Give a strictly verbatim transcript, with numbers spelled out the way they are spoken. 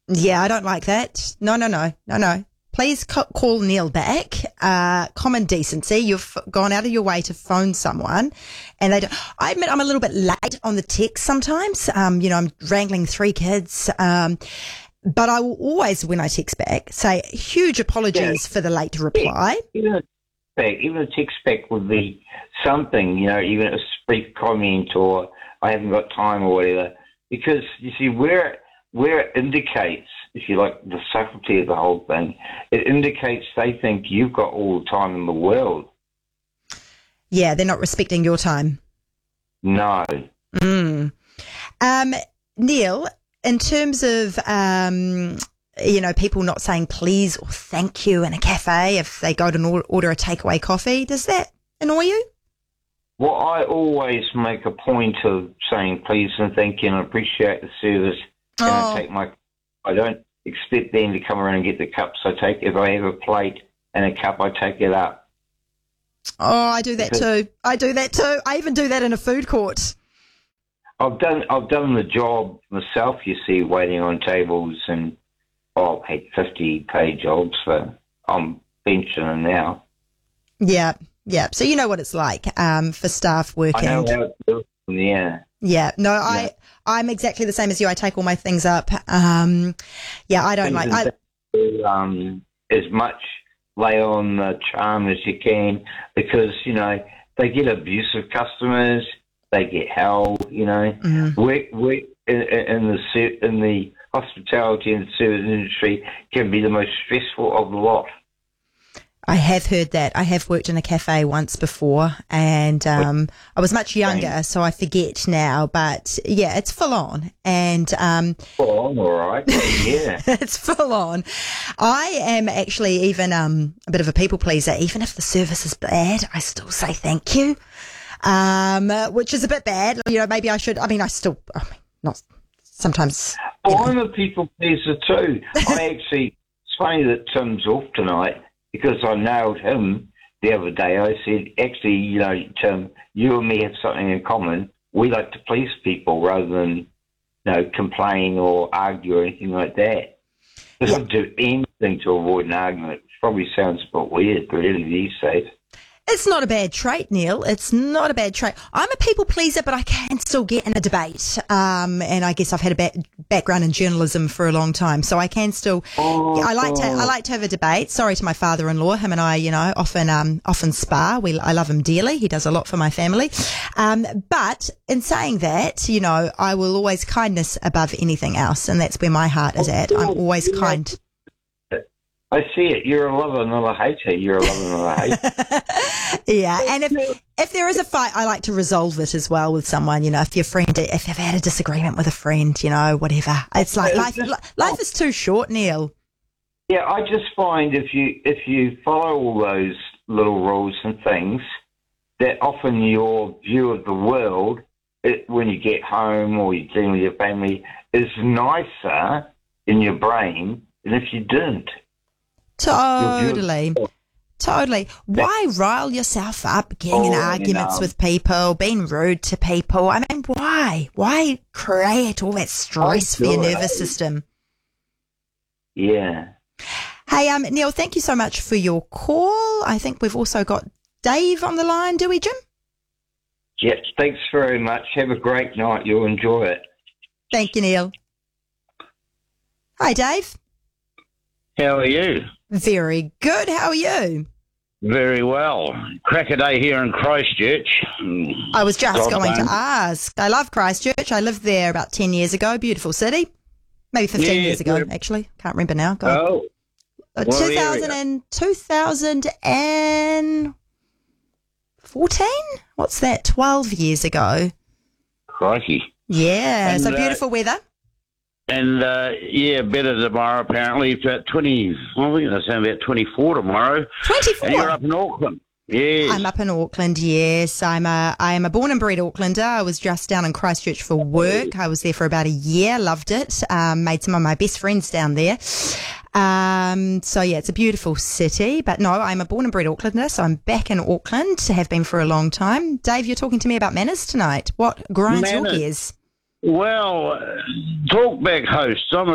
Yeah, I don't like that. No, no, no, no, no. Please ca- call Neil back. Uh, common decency. You've gone out of your way to phone someone, and they don't. I admit I'm a little bit late on the text sometimes. Um, you know, I'm wrangling three kids. Um, but I will always, when I text back, say huge apologies Yeah. for the late reply. Even a back, even a text back would be something, you know, even a brief comment or I haven't got time or whatever. Because you see, where where it indicates, if you like, the subtlety of the whole thing, it indicates they think you've got all the time in the world. Yeah, they're not respecting your time. No. Mm. Um, Neil, in terms of, um, you know, people not saying please or thank you in a cafe if they go to order a takeaway coffee, does that annoy you? Well, I always make a point of saying please and thank you and I appreciate the service. And Oh. I take my, I don't expect them to come around and get the cups. I take, if I have a plate and a cup, I take it up. Oh, I do that Because too. I do that too. I even do that in a food court. I've done, I've done the job myself, you see, waiting on tables and, oh, I've had fifty paid jobs for, I'm pensioner now. Yeah, yeah. So you know what it's like um, for staff I working. know how it feels, yeah. Yeah, no, Yeah. I, I'm exactly the same as you. I take all my things up. Um, yeah, I don't like. I, um, as much lay on the charm as you can because, you know, they get abusive customers, they get held, you know. mm, Work, work in, in, the, ser- in the hospitality and service industry can be the most stressful of the lot. I have heard that. I have worked in a cafe once before, and um, I was much younger, so I forget now. But yeah, it's full on, and um, Oh, I'm all right. Yeah. it's full on. I am actually even um, a bit of a people pleaser. Even if the service is bad, I still say thank you, um, which is a bit bad. You know, maybe I should. I mean, I still I mean, not sometimes. Oh, You know. I'm a people pleaser too. I actually, it's funny that Tim's off tonight because I nailed him the other day. I said, actually, you know, Tim, you and me have something in common. We like to please people rather than, you know, complain or argue or anything like that. We Yeah. don't do anything to avoid an argument, which probably sounds a bit weird, really, these days. It's not a bad trait, Neil. It's not a bad trait. I'm a people pleaser, but I can still get in a debate. Um, and I guess I've had a ba- background in journalism for a long time, so I can still. Oh, I like to. I like to have a debate. Sorry to my father-in-law. Him and I, you know, often um, often spar. We I love him dearly. He does a lot for my family. Um, but in saying that, you know, I will always kindness above anything else, and that's where my heart is at. I'm always yeah. kind. I see it. You're a lover, not a hater. You're a lover, not a hater. Yeah, and if if there is a fight, I like to resolve it as well with someone. You know, if your friend, if you've had a disagreement with a friend, you know, whatever. It's like life. Life is too short, Neil. Yeah, I just find if you if you follow all those little rules and things, that often your view of the world, it, when you get home or you're dealing with your family, is nicer in your brain than if you didn't. Totally. Totally. Why rile yourself up getting in Oh, arguments you know. with people, being rude to people? I mean, why? Why create all that stress for your do it, nervous eh? system? Yeah. Hey, um, Neil, thank you so much for your call. I think we've also got Dave on the line, do we, Jim? Yes, thanks very much. Have a great night. You'll enjoy it. Thank you, Neil. Hi, Dave. How are you? Very good. How are you? Very well. Crack a day here in Christchurch. I was just God's going to own. ask. I love Christchurch. I lived there about ten years ago. Beautiful city. Maybe fifteen Yeah, years ago, yeah. actually. Can't remember now. God. Oh, Uh, what two thousand area? and, two thousand fourteen? What's that? twelve years ago. crikey. Yeah. And, so uh, beautiful weather. And, uh, yeah, better tomorrow, apparently. It's about twenty, well, we're going to say about twenty-four tomorrow. And you're twenty-four. up in Auckland. Yes. I'm up in Auckland, yes. I'm a, I am a born and bred Aucklander. I was just down in Christchurch for work. I was there for about a year, loved it. Um, made some of my best friends down there. Um, so yeah, it's a beautiful city. But no, I'm a born and bred Aucklander, so I'm back in Auckland, have been for a long time. Dave, you're talking to me about manners tonight. What grinds your Manners. gears? Well, uh, talkback hosts. I'm